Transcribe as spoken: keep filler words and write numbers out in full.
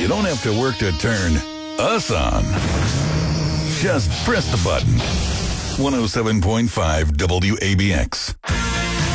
You don't have to work to turn us on. Just press the button. one oh seven point five W A B X.